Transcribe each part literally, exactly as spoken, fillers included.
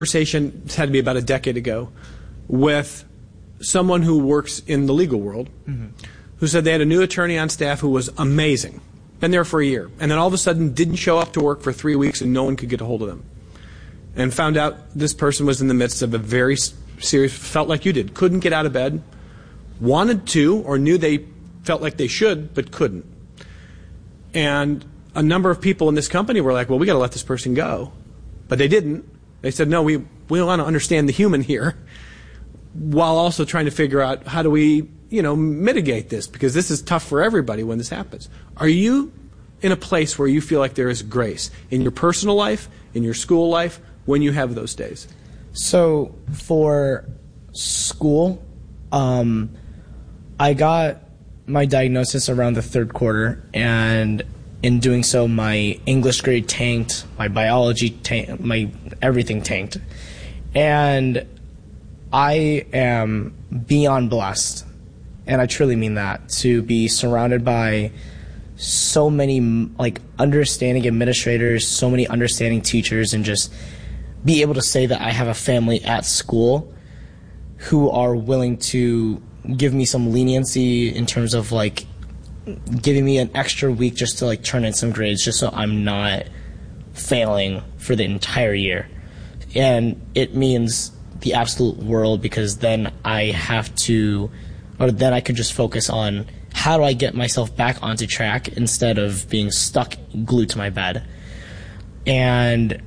conversation had to be about a decade ago with someone who works in the legal world, mm-hmm. who said they had a new attorney on staff who was amazing, been there for a year, and then all of a sudden didn't show up to work for three weeks and no one could get a hold of them. And found out this person was in the midst of a very serious, felt like you did, couldn't get out of bed, wanted to or knew they felt like they should but couldn't. And a number of people in this company were like, well, we got to let this person go. But they didn't. They said, no, we, we want to understand the human here, while also trying to figure out how do we, you know, mitigate this, because this is tough for everybody when this happens. Are you in a place where you feel like there is grace in your personal life, in your school life, when you have those days? So for school, um, I got my diagnosis around the third quarter, and in doing so, my English grade tanked, my biology tanked, my everything tanked. And I am beyond blessed, and I truly mean that, to be surrounded by so many like understanding administrators, so many understanding teachers, and just be able to say that I have a family at school who are willing to give me some leniency in terms of like giving me an extra week just to like turn in some grades, just so I'm not failing for the entire year. And it means the absolute world, because then I have to, or then I could just focus on how do I get myself back onto track instead of being stuck glued to my bed. And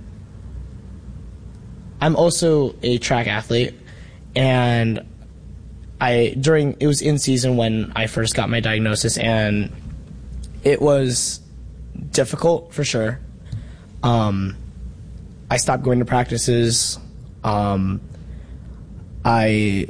I'm also a track athlete, and I during it was in season when I first got my diagnosis, and it was difficult for sure. Um, I stopped going to practices. Um, I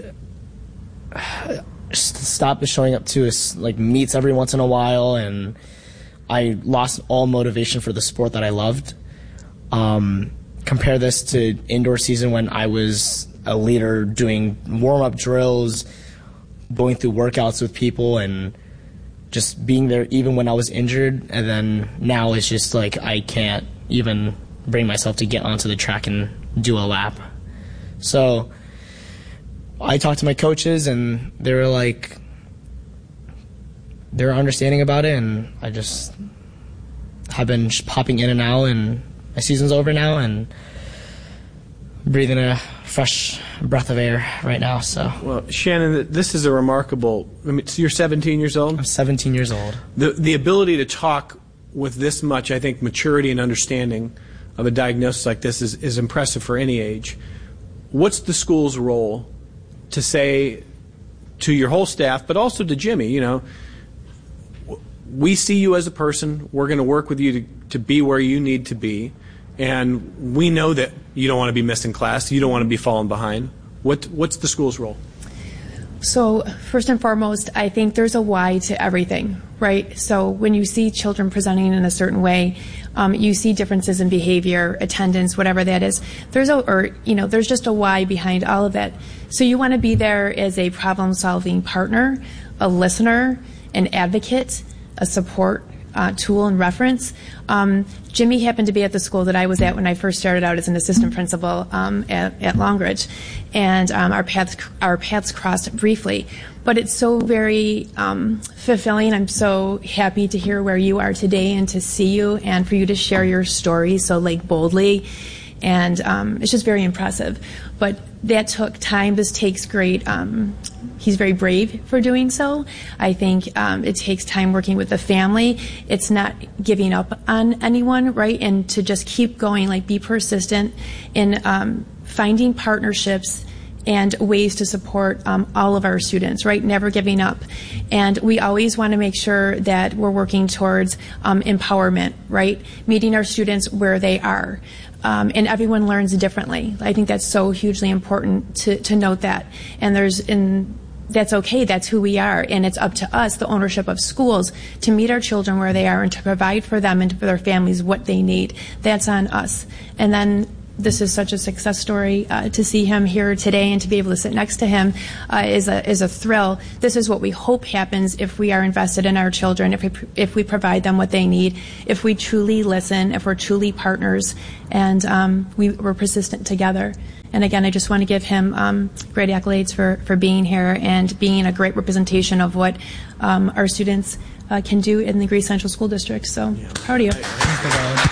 stopped showing up to like meets every once in a while, and I lost all motivation for the sport that I loved. Um, compare this to indoor season when I was a leader doing warm-up drills, going through workouts with people, and just being there even when I was injured. And then now it's just like I can't even bring myself to get onto the track and do a lap. So I talked to my coaches, and they were like, they were understanding about it, and I just have been just popping in and out, and my season's over now, and breathing a fresh breath of air right now. So, well, Shannon, this is a remarkable. I mean, so you're seventeen years old. I'm seventeen years old. The the ability to talk with this much, I think, maturity and understanding of a diagnosis like this is is impressive for any age. What's the school's role to say to your whole staff, but also to Jimmy? You know, we see you as a person. We're going to work with you to to be where you need to be. And we know that you don't want to be missing class. You don't want to be falling behind. What What's the school's role? So first and foremost, I think there's a why to everything, right? So when you see children presenting in a certain way, um, you see differences in behavior, attendance, whatever that is. There's a, or you know, there's just a why behind all of it. So you want to be there as a problem-solving partner, a listener, an advocate, a support Uh, tool and reference. Um, Jimmy happened to be at the school that I was at when I first started out as an assistant principal um, at, at Longridge, and um, our paths our paths crossed briefly. But it's so very um, fulfilling. I'm so happy to hear where you are today and to see you and for you to share your story so like boldly, and um, it's just very impressive. But that took time. This takes great. Um, he's very brave for doing so. I think um, it takes time working with the family. It's not giving up on anyone, right? And to just keep going, like be persistent in um, finding partnerships and ways to support um, all of our students, right? Never giving up. And we always want to make sure that we're working towards um, empowerment, right? Meeting our students where they are. Um, and everyone learns differently. I think that's so hugely important to, to note that. And there's, and that's okay. That's who we are. And it's up to us, the ownership of schools, to meet our children where they are and to provide for them and for their families what they need. That's on us. And then this is such a success story. Uh, to see him here today and to be able to sit next to him uh, is a is a thrill. This is what we hope happens if we are invested in our children, if we if we provide them what they need, if we truly listen, if we're truly partners, and um, we, we're persistent together. And again, I just want to give him um, great accolades for, for being here and being a great representation of what um, our students uh, can do in the Greece Central School District. So yeah. Proud of you.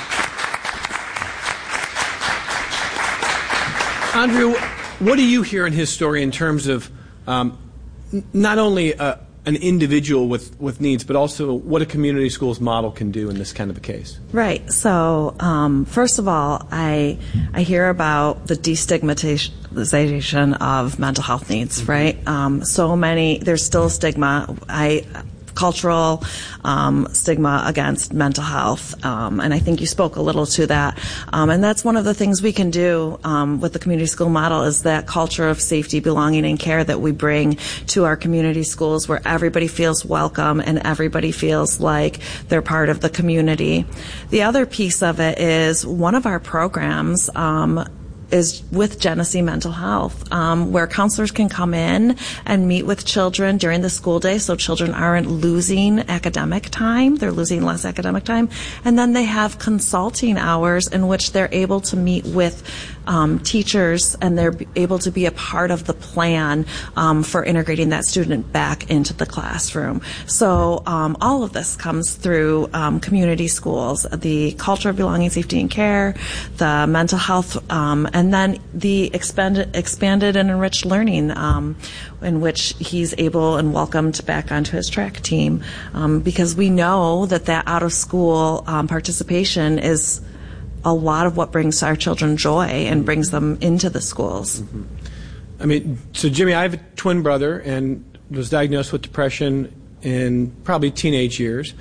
Andrea, what do you hear in his story in terms of um, n- not only uh, an individual with, with needs, but also what a community schools model can do in this kind of a case? Right. So, um, first of all, I I hear about the destigmatization of mental health needs. Mm-hmm. Right. Um, so many. There's still a stigma. I. cultural um, stigma against mental health, um, and I think you spoke a little to that. Um, and that's one of the things we can do um, with the community school model is that culture of safety, belonging, and care that we bring to our community schools, where everybody feels welcome and everybody feels like they're part of the community. The other piece of it is one of our programs um, is with Genesee Mental Health, um, where counselors can come in and meet with children during the school day, so children aren't losing academic time, they're losing less academic time, and then they have consulting hours in which they're able to meet with um, teachers, and they're able to be a part of the plan um, for integrating that student back into the classroom. So um, all of this comes through um, community schools, the culture of belonging, safety, and care, the mental health, um, and And then the expanded, expanded and enriched learning, um, in which he's able and welcomed back onto his track team, um, because we know that that out-of-school um, participation is a lot of what brings our children joy and brings them into the schools. Mm-hmm. I mean, so Jimmy, I have a twin brother and was diagnosed with depression in probably teenage years.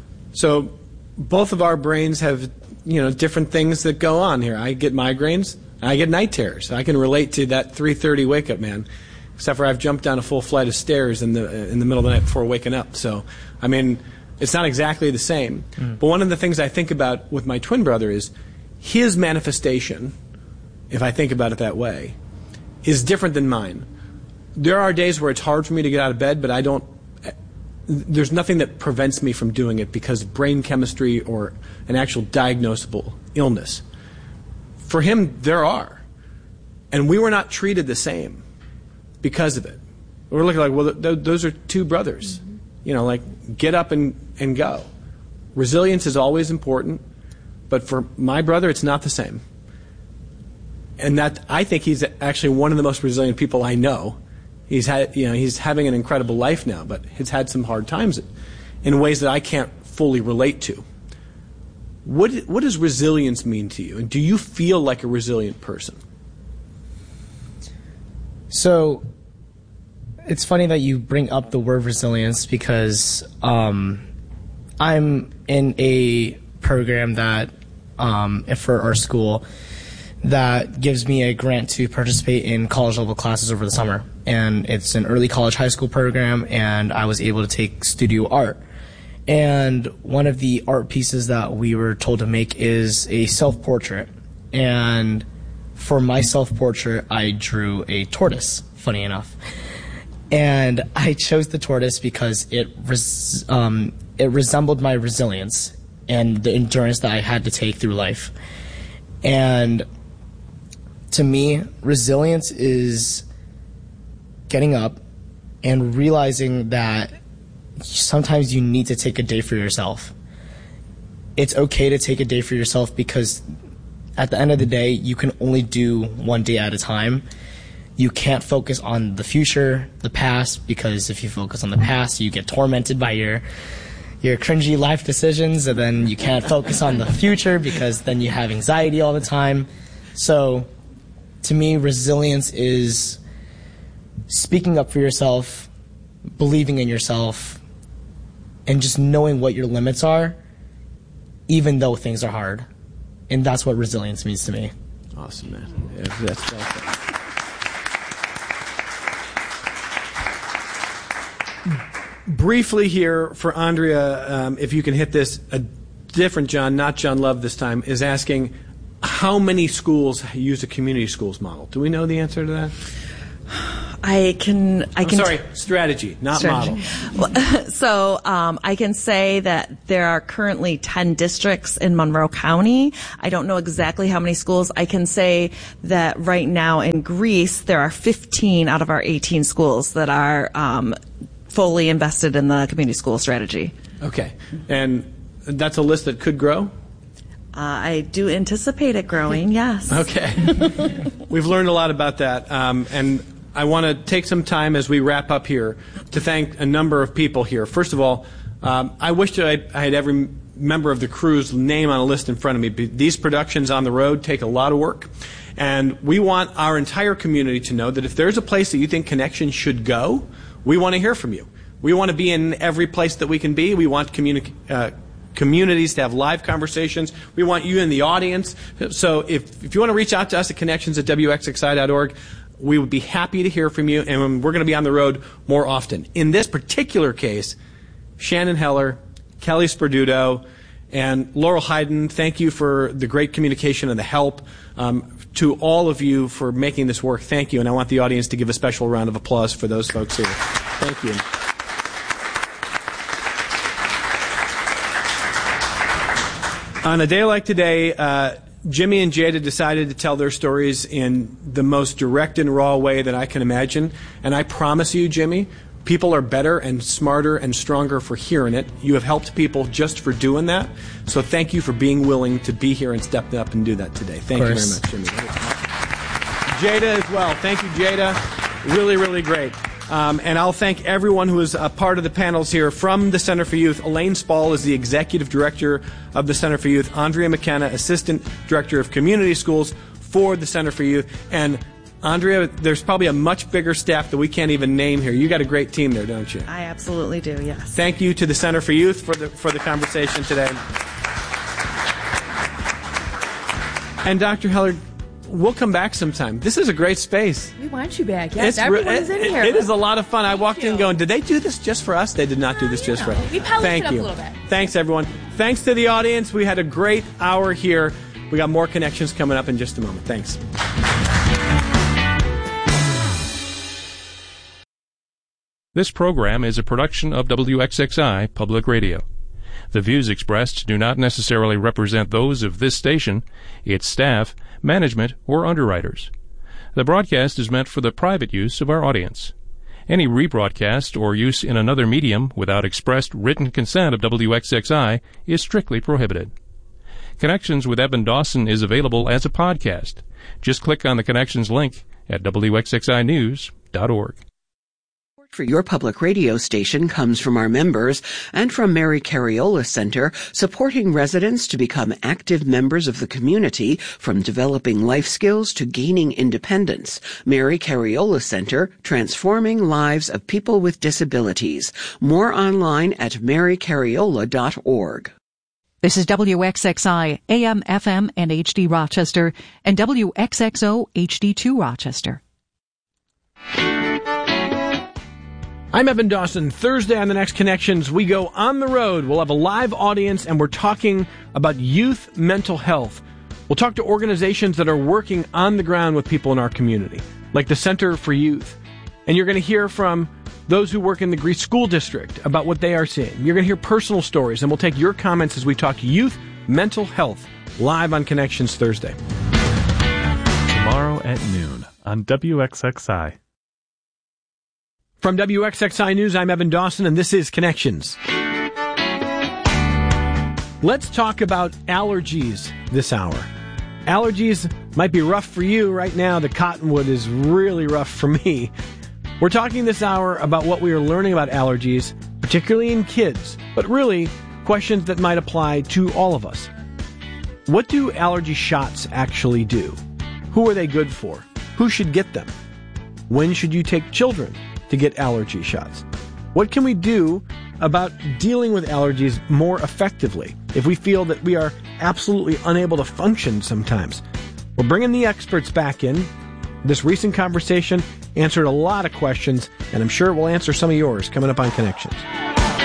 So both of our brains have, you know, different things that go on here. I get migraines. I get night terrors. I can relate to that three thirty wake-up, man, except for I've jumped down a full flight of stairs in the in the middle of the night before waking up. So, I mean, it's not exactly the same. Mm. But one of the things I think about with my twin brother is his manifestation, if I think about it that way, is different than mine. There are days where it's hard for me to get out of bed, but I don't – there's nothing that prevents me from doing it because of brain chemistry or an actual diagnosable illness. For him, there are. And we were not treated the same because of it. We're looking like, well, th- those are two brothers. Mm-hmm. You know, like, get up and, and go. Resilience is always important, but for my brother, it's not the same. And that, I think he's actually one of the most resilient people I know. He's had, you know, he's having an incredible life now, but he's had some hard times in ways that I can't fully relate to. What what does resilience mean to you? And do you feel like a resilient person? So it's funny that you bring up the word resilience because um, I'm in a program that um, for our school that gives me a grant to participate in college level classes over the summer. And it's an early college high school program, and I was able to take studio art. And one of the art pieces that we were told to make is a self-portrait. And for my self-portrait, I drew a tortoise, funny enough. And I chose the tortoise because it res- um, it resembled my resilience and the endurance that I had to take through life. And to me, resilience is getting up and realizing that sometimes you need to take a day for yourself. It's okay to take a day for yourself because at the end of the day, you can only do one day at a time. You can't focus on the future, the past, because if you focus on the past, you get tormented by your your cringy life decisions, and then you can't focus on the future because then you have anxiety all the time. So to me, resilience is speaking up for yourself, believing in yourself, and just knowing what your limits are, even though things are hard. And that's what resilience means to me. Awesome, man. Yeah, that's awesome. Briefly here for Andrea, um, if you can hit this, a different John, not John Love this time, is asking, how many schools use a community schools model? Do we know the answer to that? I can. I I'm can. sorry, strategy, not strategy. model. Well, so um, I can say that there are currently ten districts in Monroe County. I don't know exactly how many schools. I can say that right now in Greece there are fifteen out of our eighteen schools that are um, fully invested in the community school strategy. Okay, and that's a list that could grow? Uh, I do anticipate it growing, yes. Okay. We've learned a lot about that, um, and I want to take some time as we wrap up here to thank a number of people here. First of all, um, I wish that I, I had every member of the crew's name on a list in front of me. These productions on the road take a lot of work, and we want our entire community to know that if there's a place that you think Connections should go, we want to hear from you. We want to be in every place that we can be. We want communi- uh, communities to have live conversations. We want you in the audience. So if, if you want to reach out to us at connections at W X X I dot org, we would be happy to hear from you, and we're going to be on the road more often. In this particular case, Shannon Heller, Kelly Sperduto, and Laurel Hayden, thank you for the great communication and the help. Um, to all of you for making this work, thank you. And I want the audience to give a special round of applause for those folks here. Thank you. On a day like today, uh, Jimmy and Jada decided to tell their stories in the most direct and raw way that I can imagine. And I promise you, Jimmy, people are better and smarter and stronger for hearing it. You have helped people just for doing that. So thank you for being willing to be here and step up and do that today. Thank you very much, Jimmy. Jada as well. Thank you, Jada. Really, really great. Um, and I'll thank everyone who is a part of the panels here from the Center for Youth. Elaine Spall is the Executive Director of the Center for Youth. Andrea McKenna, Assistant Director of Community Schools for the Center for Youth. And Andrea, there's probably a much bigger staff that we can't even name here. You got a great team there, don't you? I absolutely do, yes. Thank you to the Center for Youth for the, for the conversation today. And Doctor Heller, we'll come back sometime. This is a great space. We want you back. Yes, It's everyone re- is in it, here. It is a lot of fun. I walked you. in going, did they do this just for us? They did not do this just for us. We polished Thank it up you. a little bit. Thanks, everyone. Thanks to the audience. We had a great hour here. We got more connections coming up in just a moment. Thanks. This program is a production of W X X I Public Radio. The views expressed do not necessarily represent those of this station, its staff, management, or underwriters. The broadcast is meant for the private use of our audience. Any rebroadcast or use in another medium without expressed written consent of W X X I is strictly prohibited. Connections with Evan Dawson is available as a podcast. Just click on the Connections link at W X X I news dot org. For your public radio station comes from our members and from Mary Cariola Center, supporting residents to become active members of the community, from developing life skills to gaining independence. Mary Cariola Center, transforming lives of people with disabilities. More online at mary cariola dot org. This is W X X I, A M, F M, and H D Rochester, and W X X O, H D two Rochester. I'm Evan Dawson. Thursday on the next Connections, we go on the road. We'll have a live audience, and we're talking about youth mental health. We'll talk to organizations that are working on the ground with people in our community, like the Center for Youth. And you're going to hear from those who work in the Greece School District about what they are seeing. You're going to hear personal stories, and we'll take your comments as we talk youth mental health live on Connections Thursday. Tomorrow at noon on W X X I. From W X X I News, I'm Evan Dawson, and this is Connections. Let's talk about allergies this hour. Allergies might be rough for you right now. The cottonwood is really rough for me. We're talking this hour about what we are learning about allergies, particularly in kids, but really questions that might apply to all of us. What do allergy shots actually do? Who are they good for? Who should get them? When should you take children to get allergy shots? What can we do about dealing with allergies more effectively if we feel that we are absolutely unable to function sometimes? We're bringing the experts back in. This recent conversation answered a lot of questions, and I'm sure it will answer some of yours coming up on Connections.